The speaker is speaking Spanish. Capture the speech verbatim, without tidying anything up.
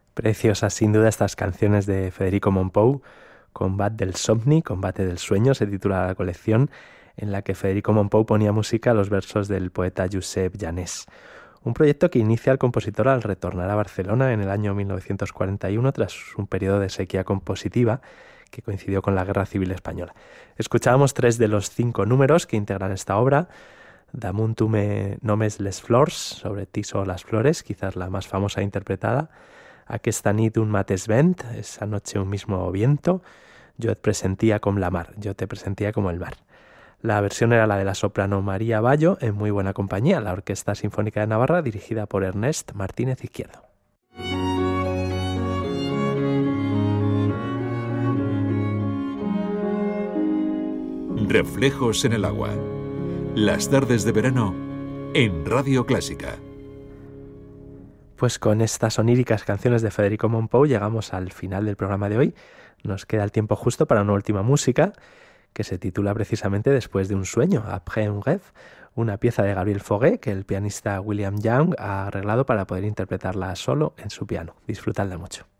Preciosas sin duda estas canciones de Federico Mompou. Combat del Somni, Combate del Sueño, se titula la colección, en la que Federico Mompou ponía música a los versos del poeta Josep Llanés. Un proyecto que inicia el compositor al retornar a Barcelona en el año mil novecientos cuarenta y uno tras un periodo de sequía compositiva que coincidió con la Guerra Civil Española. Escuchábamos tres de los cinco números que integran esta obra. Damunt tu me nomes les flors, sobre ti son las flores, quizás la más famosa interpretada. Aquesta nit un mateix vent, esa noche un mismo viento. Yo te presentía como la mar, yo te presentía como el mar. La versión era la de la soprano María Bayo, en muy buena compañía, la Orquesta Sinfónica de Navarra, dirigida por Ernest Martínez Izquierdo. Reflejos en el agua. Las tardes de verano en Radio Clásica. Pues con estas oníricas canciones de Federico Mompou llegamos al final del programa de hoy. Nos queda el tiempo justo para una última música que se titula precisamente Después de un sueño, Après un rêve, una pieza de Gabriel Fauré que el pianista William Young ha arreglado para poder interpretarla solo en su piano. Disfrutadla mucho.